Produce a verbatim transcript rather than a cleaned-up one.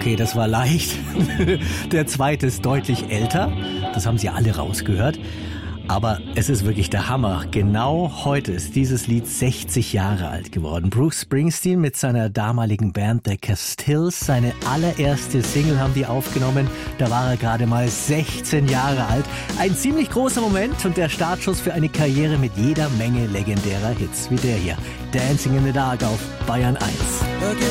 Okay, das war leicht. Der zweite ist deutlich älter. Das haben Sie alle rausgehört. Aber es ist wirklich der Hammer. Genau heute ist dieses Lied sechzig Jahre alt geworden. Bruce Springsteen mit seiner damaligen Band The Castiles. Seine allererste Single haben die aufgenommen. Da war er gerade mal sechzehn Jahre alt. Ein ziemlich großer Moment und der Startschuss für eine Karriere mit jeder Menge legendärer Hits wie der hier. Dancing in the Dark auf Bayern eins.